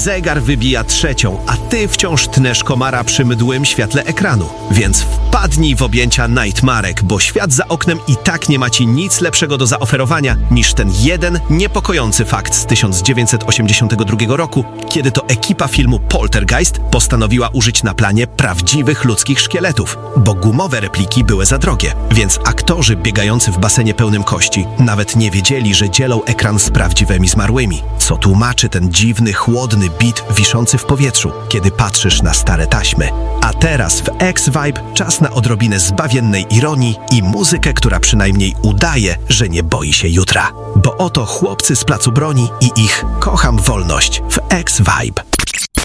Zegar wybija 3, a ty wciąż tnesz komara przy mdłym świetle ekranu. Więc wpadnij w objęcia Nightmarek, bo świat za oknem i tak nie ma ci nic lepszego do zaoferowania niż ten jeden niepokojący fakt z 1982 roku, kiedy to ekipa filmu Poltergeist postanowiła użyć na planie prawdziwych ludzkich szkieletów, bo gumowe repliki były za drogie, więc aktorzy biegający w basenie pełnym kości nawet nie wiedzieli, że dzielą ekran z prawdziwymi zmarłymi, co tłumaczy ten dziwny, chłodny bit wiszący w powietrzu, kiedy patrzysz na stare taśmy. A teraz w X-Vibe czas na odrobinę zbawiennej ironii i muzykę, która przynajmniej udaje, że nie boi się jutra. Bo oto chłopcy z placu broni i ich Kocham wolność w X-Vibe.